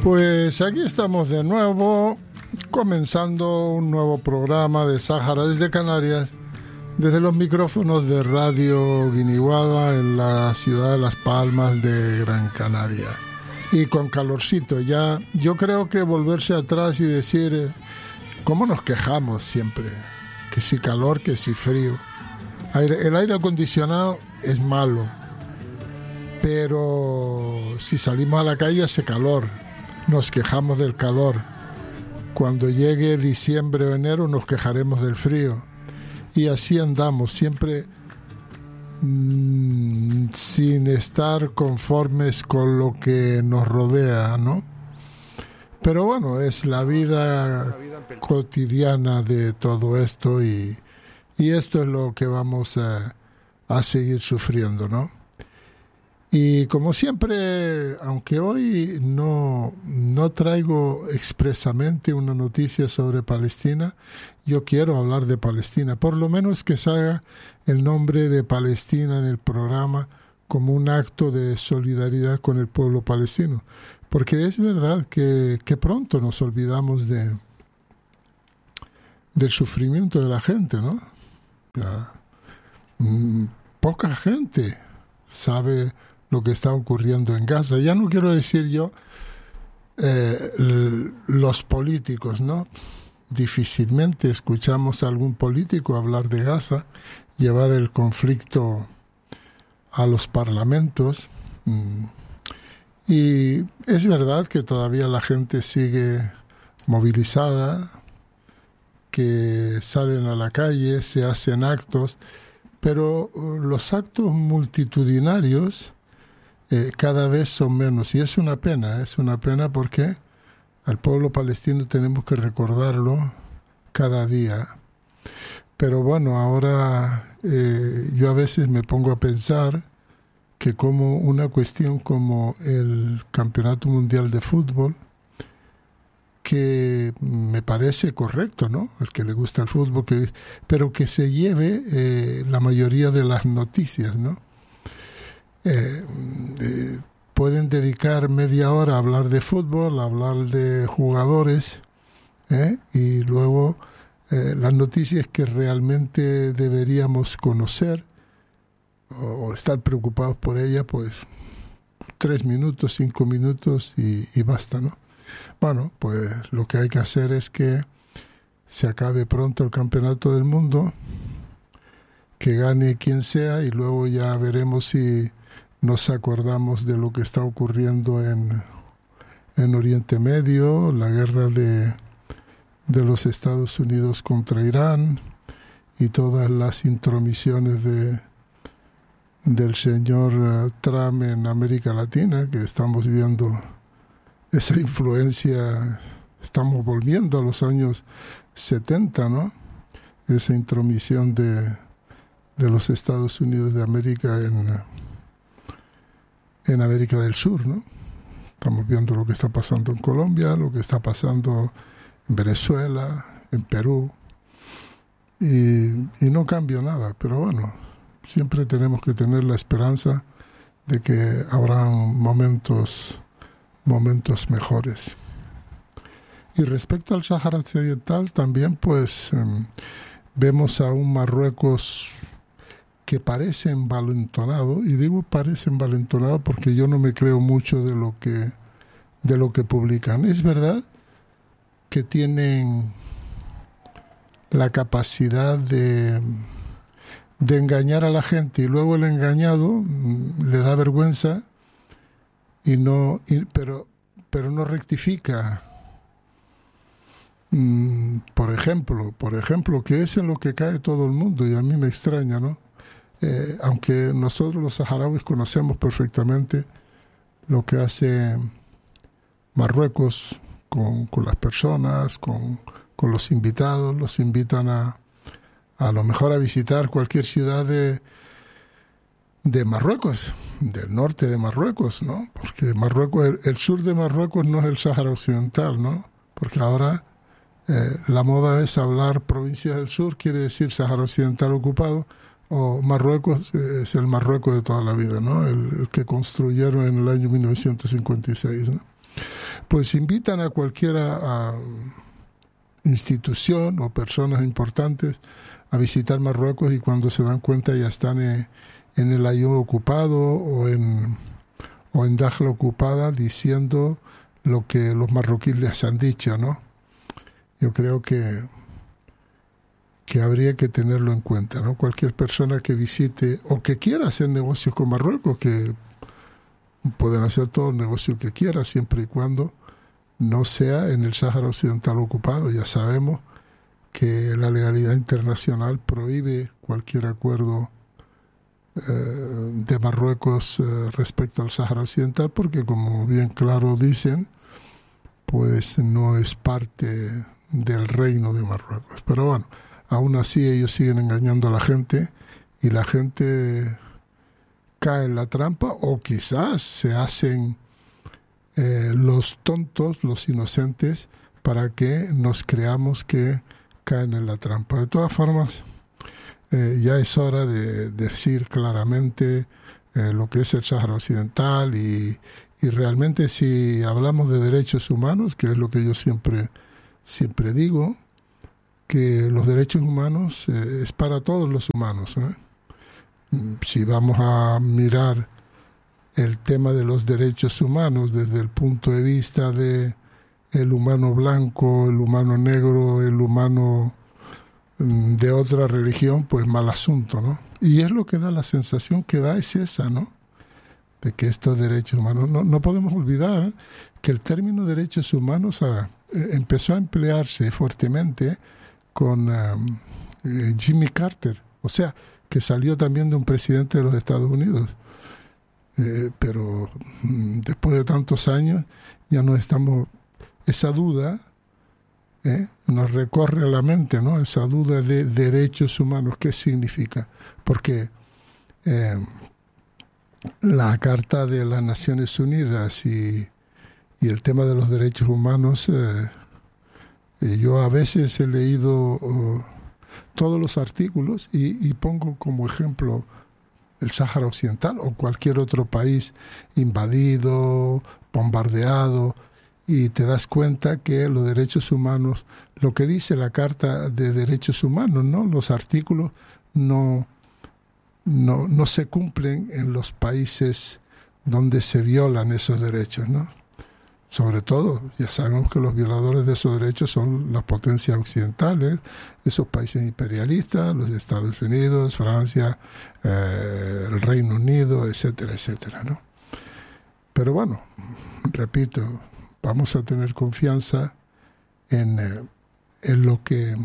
Pues aquí estamos de nuevo, comenzando un nuevo programa de Sáhara desde Canarias, desde los micrófonos de Radio Guiniguada en la ciudad de Las Palmas de Gran Canaria. Y con calorcito ya, yo creo que volverse atrás y decir, ¿cómo nos quejamos siempre? Que si calor, que si frío. El aire acondicionado es malo, pero si salimos a la calle hace calor. Nos quejamos del calor. Cuando llegue diciembre o enero nos quejaremos del frío. Y así andamos, siempre sin estar conformes con lo que nos rodea, ¿no? Pero bueno, es la vida cotidiana de todo esto y esto es lo que vamos a seguir sufriendo, ¿no? Y como siempre, aunque hoy no traigo expresamente una noticia sobre Palestina, yo quiero hablar de Palestina, por lo menos que salga el nombre de Palestina en el programa como un acto de solidaridad con el pueblo palestino, porque es verdad que pronto nos olvidamos del sufrimiento de la gente, ¿no? Poca gente sabe lo que está ocurriendo en Gaza. Ya no quiero decir yo los políticos, ¿no? Difícilmente escuchamos a algún político hablar de Gaza, llevar el conflicto a los parlamentos. Y es verdad que todavía la gente sigue movilizada, que salen a la calle, se hacen actos, pero los actos multitudinarios cada vez son menos, y es una pena porque al pueblo palestino tenemos que recordarlo cada día. Pero bueno, ahora yo a veces me pongo a pensar que como una cuestión como el Campeonato Mundial de Fútbol, que me parece correcto, ¿no? El que le gusta el fútbol, pero que se lleve la mayoría de las noticias, ¿no? Pueden dedicar media hora a hablar de fútbol, a hablar de jugadores, y luego las noticias que realmente deberíamos conocer o estar preocupados por ellas, pues 3 minutos, 5 minutos y basta, ¿no? Bueno, pues lo que hay que hacer es que se acabe pronto el campeonato del mundo, que gane quien sea, y luego ya veremos si nos acordamos de lo que está ocurriendo en Oriente Medio, la guerra de los Estados Unidos contra Irán y todas las intromisiones del señor Trump en América Latina, que estamos viendo esa influencia. Estamos volviendo a los años 70, ¿no? Esa intromisión de los Estados Unidos de América en América del Sur, ¿no? Estamos viendo lo que está pasando en Colombia, lo que está pasando en Venezuela, en Perú, y no cambia nada, pero bueno, siempre tenemos que tener la esperanza de que habrán momentos mejores. Y respecto al Sáhara Occidental, también pues vemos a un Marruecos que parece envalentonado, y digo parece envalentonado porque yo no me creo mucho de lo que publican. Es verdad que tienen la capacidad de engañar a la gente, y luego el engañado le da vergüenza pero no rectifica. Por ejemplo, que es en lo que cae todo el mundo, y a mí me extraña, ¿no? Aunque nosotros los saharauis conocemos perfectamente lo que hace Marruecos con las personas, con los invitados, los invitan a lo mejor a visitar cualquier ciudad de Marruecos, del norte de Marruecos, ¿no? Porque Marruecos, el sur de Marruecos no es el Sáhara Occidental, ¿no? Porque ahora la moda es hablar provincias del sur, quiere decir Sáhara Occidental ocupado, o Marruecos es el Marruecos de toda la vida, ¿no? El que construyeron en el año 1956, ¿no? pues invitan a cualquiera institución o personas importantes a visitar Marruecos, y cuando se dan cuenta ya están en el Aaiún ocupado o en Dakhla ocupada, diciendo lo que los marroquíes les han dicho, ¿no? Yo creo que habría que tenerlo en cuenta, ¿no? Cualquier persona que visite o que quiera hacer negocios con Marruecos, que pueden hacer todo el negocio que quiera, siempre y cuando no sea en el Sáhara Occidental ocupado. Ya sabemos que la legalidad internacional prohíbe cualquier acuerdo de Marruecos respecto al Sáhara Occidental, porque, como bien claro dicen, pues no es parte del reino de Marruecos. Pero bueno, aún así ellos siguen engañando a la gente, y la gente cae en la trampa, o quizás se hacen los tontos, los inocentes, para que nos creamos que caen en la trampa. De todas formas, ya es hora de decir claramente lo que es el Sáhara Occidental, y realmente, si hablamos de derechos humanos, que es lo que yo siempre digo, que los derechos humanos es para todos los humanos, ¿eh? Si vamos a mirar el tema de los derechos humanos desde el punto de vista de el humano blanco, el humano negro, el humano de otra religión, pues mal asunto, ¿no? Y es lo que da la sensación que da, es esa, ¿no? De que estos derechos humanos, no podemos olvidar que el término derechos humanos empezó a emplearse fuertemente con Jimmy Carter, o sea, que salió también de un presidente de los Estados Unidos. Pero después de tantos años ya no estamos, esa duda nos recorre a la mente, ¿no? Esa duda de derechos humanos, ¿qué significa? Porque la Carta de las Naciones Unidas y el tema de los derechos humanos, yo a veces he leído todos los artículos y pongo como ejemplo el Sáhara Occidental o cualquier otro país invadido, bombardeado, y te das cuenta que los derechos humanos, lo que dice la Carta de Derechos Humanos, ¿no? Los artículos no se cumplen en los países donde se violan esos derechos, ¿no? Sobre todo, ya sabemos que los violadores de esos derechos son las potencias occidentales, esos países imperialistas, los Estados Unidos, Francia, el Reino Unido, etcétera, etcétera, ¿no? Pero bueno, repito, vamos a tener confianza en lo que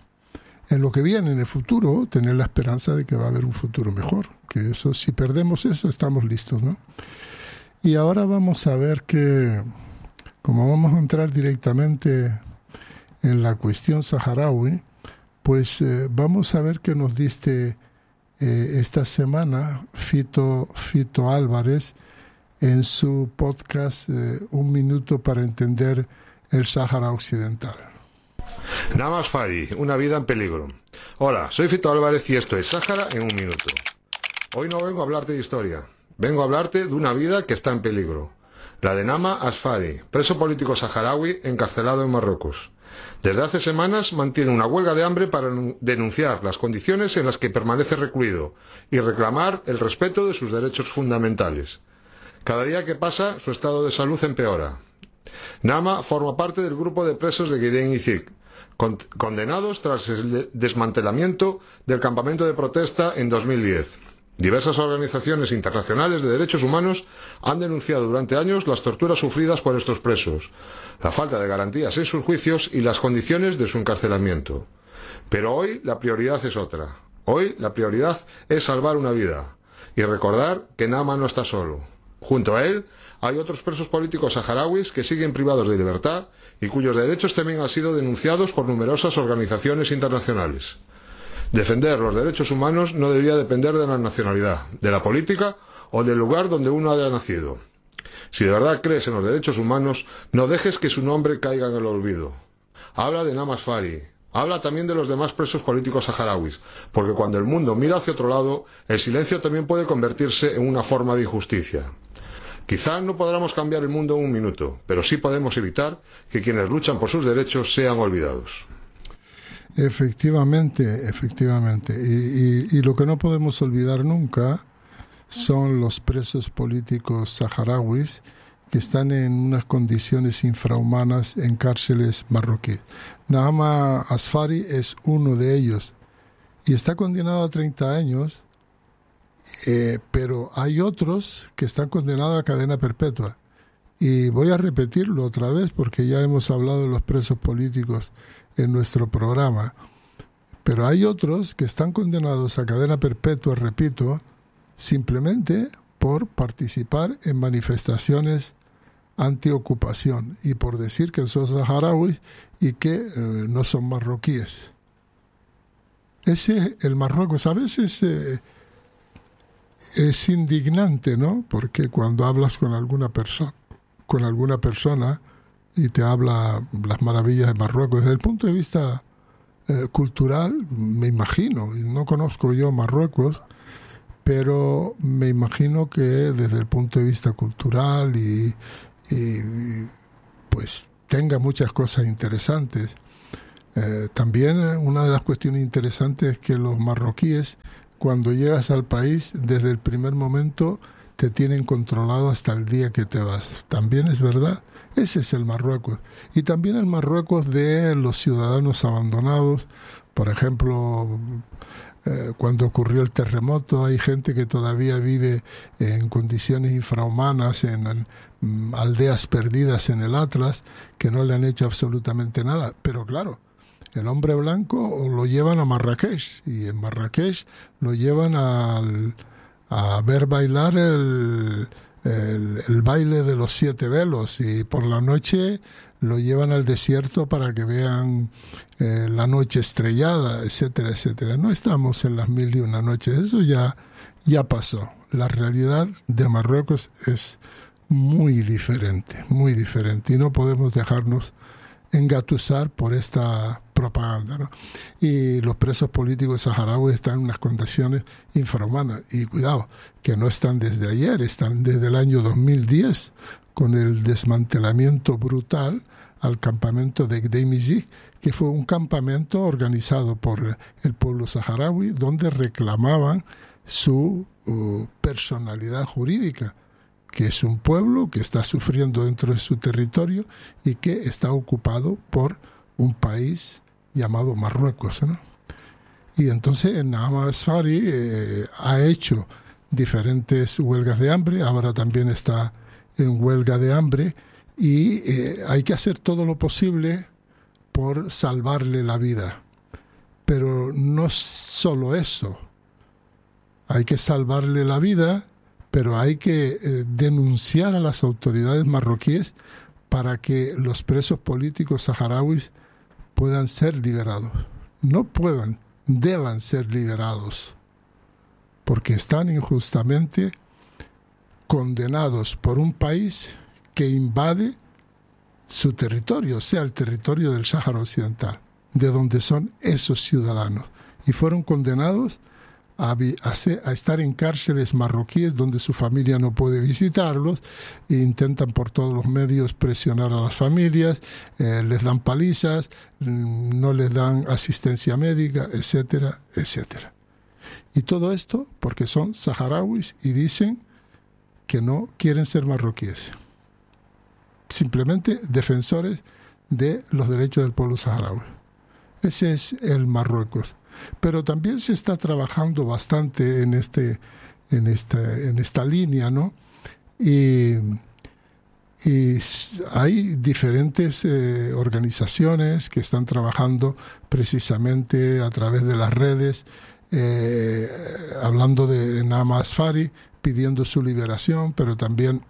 viene en el futuro, tener la esperanza de que va a haber un futuro mejor, que eso, si perdemos eso, estamos listos, ¿no? Y ahora vamos a ver que, como vamos a entrar directamente en la cuestión saharaui, pues vamos a ver qué nos diste esta semana Fito Álvarez en su podcast Un Minuto para Entender el Sáhara Occidental. Nama Asfari, una vida en peligro. Hola, soy Fito Álvarez y esto es Sáhara en un minuto. Hoy no vengo a hablarte de historia, vengo a hablarte de una vida que está en peligro. La de Nama Asfari, preso político saharaui encarcelado en Marruecos. Desde hace semanas mantiene una huelga de hambre para denunciar las condiciones en las que permanece recluido y reclamar el respeto de sus derechos fundamentales. Cada día que pasa, su estado de salud empeora. Nama forma parte del grupo de presos de Gdeim Izik, condenados tras el desmantelamiento del campamento de protesta en 2010. Diversas organizaciones internacionales de derechos humanos han denunciado durante años las torturas sufridas por estos presos, la falta de garantías en sus juicios y las condiciones de su encarcelamiento. Pero hoy la prioridad es otra. Hoy la prioridad es salvar una vida y recordar que Nama no está solo. Junto a él hay otros presos políticos saharauis que siguen privados de libertad y cuyos derechos también han sido denunciados por numerosas organizaciones internacionales. Defender los derechos humanos no debería depender de la nacionalidad, de la política o del lugar donde uno haya nacido. Si de verdad crees en los derechos humanos, no dejes que su nombre caiga en el olvido. Habla de Nama Asfari, habla también de los demás presos políticos saharauis, porque cuando el mundo mira hacia otro lado, el silencio también puede convertirse en una forma de injusticia. Quizá no podamos cambiar el mundo en un minuto, pero sí podemos evitar que quienes luchan por sus derechos sean olvidados. Efectivamente, efectivamente. Y lo que no podemos olvidar nunca son los presos políticos saharauis que están en unas condiciones infrahumanas en cárceles marroquíes. Nahama Asfari es uno de ellos y está condenado a 30 años, pero hay otros que están condenados a cadena perpetua. Y voy a repetirlo otra vez porque ya hemos hablado de los presos políticos en nuestro programa, pero hay otros que están condenados a cadena perpetua, repito, simplemente por participar en manifestaciones antiocupación y por decir que son saharauis y que no son marroquíes. El Marruecos a veces es indignante, ¿no? Porque cuando hablas con alguna persona y te habla las maravillas de Marruecos desde el punto de vista cultural, me imagino, y no conozco yo Marruecos, pero me imagino que desde el punto de vista cultural y pues tenga muchas cosas interesantes. También una de las cuestiones interesantes es que los marroquíes, cuando llegas al país, desde el primer momento te tienen controlado hasta el día que te vas. También es verdad. Ese es el Marruecos. Y también el Marruecos de los ciudadanos abandonados. Por ejemplo, cuando ocurrió el terremoto, hay gente que todavía vive en condiciones infrahumanas, en aldeas perdidas en el Atlas, que no le han hecho absolutamente nada. Pero claro, el hombre blanco lo llevan a Marrakech, y en Marrakech lo llevan a ver bailar el baile de los 7 velos, y por la noche lo llevan al desierto para que vean la noche estrellada, etcétera, etcétera. No estamos en las 1001 noches, eso ya pasó. La realidad de Marruecos es muy diferente, y no podemos dejarnos engatusar por esta propaganda, ¿no? Y los presos políticos saharauis están en unas condiciones infrahumanas, y cuidado, que no están desde ayer, están desde el año 2010 con el desmantelamiento brutal al campamento de Gdeim-Izik, que fue un campamento organizado por el pueblo saharaui, donde reclamaban su personalidad jurídica, que es un pueblo que está sufriendo dentro de su territorio y que está ocupado por un país llamado Marruecos, ¿no? Y entonces Nahama Asfari ha hecho diferentes huelgas de hambre, ahora también está en huelga de hambre, y hay que hacer todo lo posible por salvarle la vida. Pero no solo eso, hay que salvarle la vida, pero hay que denunciar a las autoridades marroquíes para que los presos políticos saharauis puedan ser liberados. No puedan, deban ser liberados, porque están injustamente condenados por un país que invade su territorio, o sea, el territorio del Sáhara Occidental, de donde son esos ciudadanos, y fueron condenados a estar en cárceles marroquíes donde su familia no puede visitarlos, e intentan por todos los medios presionar a las familias, les dan palizas, no les dan asistencia médica, etcétera, etcétera. Y todo esto porque son saharauis y dicen que no quieren ser marroquíes, simplemente defensores de los derechos del pueblo saharaui. Ese es el Marruecos. Pero también se está trabajando bastante en esta línea, ¿no? Y hay diferentes organizaciones que están trabajando precisamente a través de las redes, hablando de Nahama Asfari, pidiendo su liberación, pero también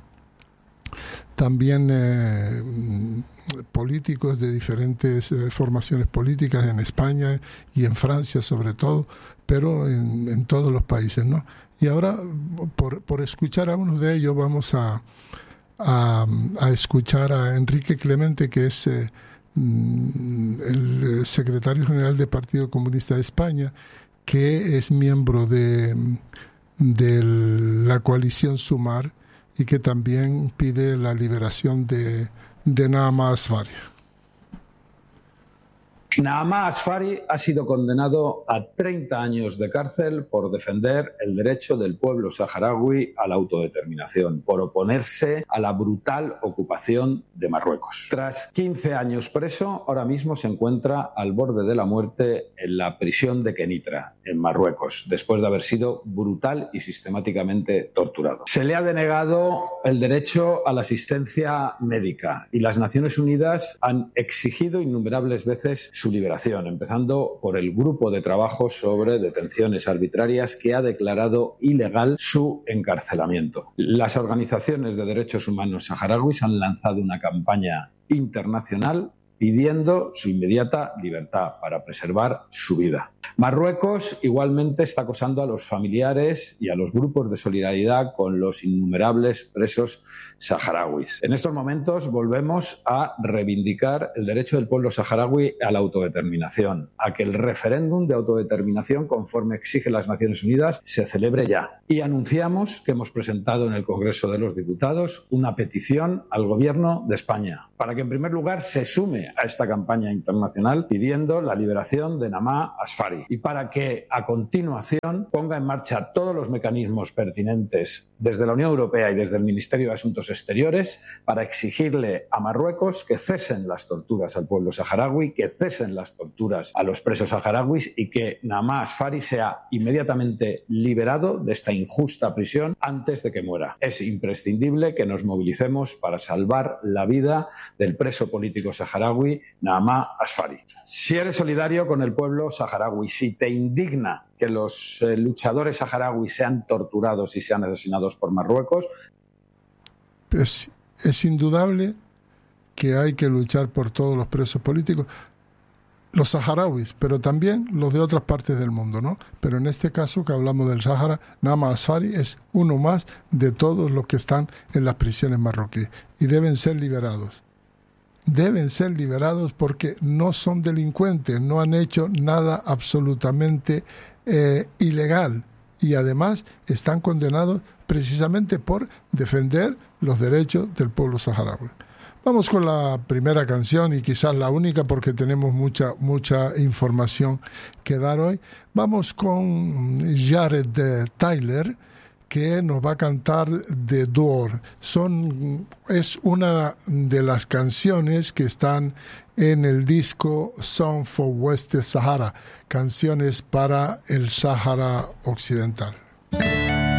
políticos de diferentes formaciones políticas en España y en Francia sobre todo, pero en todos los países, ¿no? Y ahora, por escuchar a uno de ellos, vamos a escuchar a Enrique Clemente, que es el secretario general del Partido Comunista de España, que es miembro de la coalición Sumar, y que también pide la liberación de Naama Asfari. Naama Asfari ha sido condenado a 30 años de cárcel por defender el derecho del pueblo saharaui a la autodeterminación, por oponerse a la brutal ocupación de Marruecos. Tras 15 años preso, ahora mismo se encuentra al borde de la muerte en la prisión de Kenitra, en Marruecos, después de haber sido brutal y sistemáticamente torturado. Se le ha denegado el derecho a la asistencia médica y las Naciones Unidas han exigido innumerables veces su liberación, empezando por el grupo de trabajo sobre detenciones arbitrarias que ha declarado ilegal su encarcelamiento. Las organizaciones de derechos humanos saharauis han lanzado una campaña internacional pidiendo su inmediata libertad para preservar su vida. Marruecos igualmente está acosando a los familiares y a los grupos de solidaridad con los innumerables presos saharauis. En estos momentos volvemos a reivindicar el derecho del pueblo saharaui a la autodeterminación, a que el referéndum de autodeterminación, conforme exigen las Naciones Unidas, se celebre ya. Y anunciamos que hemos presentado en el Congreso de los Diputados una petición al Gobierno de España para que, en primer lugar, se sume a esta campaña internacional pidiendo la liberación de Naama Asfari y para que, a continuación, ponga en marcha todos los mecanismos pertinentes desde la Unión Europea y desde el Ministerio de Asuntos Exteriores para exigirle a Marruecos que cesen las torturas al pueblo saharaui, que cesen las torturas a los presos saharauis y que Naama Asfari sea inmediatamente liberado de esta injusta prisión antes de que muera. Es imprescindible que nos movilicemos para salvar la vida del preso político saharaui Naama Asfari. Si eres solidario con el pueblo saharaui, si te indigna que los luchadores saharauis sean torturados y sean asesinados por Marruecos, es indudable que hay que luchar por todos los presos políticos, los saharauis, pero también los de otras partes del mundo, ¿no? Pero en este caso que hablamos del Sáhara, Naama Asfari es uno más de todos los que están en las prisiones marroquíes y deben ser liberados. Deben ser liberados porque no son delincuentes, no han hecho nada absolutamente ilegal y además están condenados precisamente por defender los derechos del pueblo saharaui. Vamos con la primera canción y quizás la única porque tenemos mucha información que dar hoy. Vamos con Jared Tyler, que nos va a cantar The Door. Es una de las canciones que están en el disco Song for West Sahara, canciones para el Sáhara Occidental.